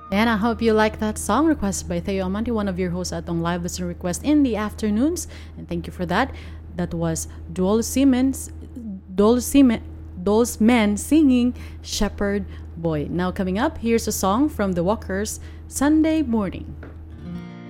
And I hope you like that song requested by Theo Amante, one of your hosts at on Live Listener Request in the afternoons. And thank you for that. That was Those Men singing Shepherd Boy. Now coming up, here's a song from The Walkers, Sunday Morning.